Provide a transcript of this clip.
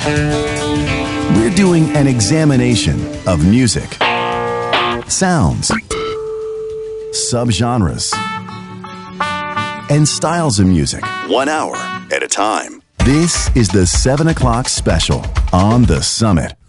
We're doing an examination of music, sounds, subgenres, and styles of music, 1 hour at a time. This is the 7 o'clock special on The Summit.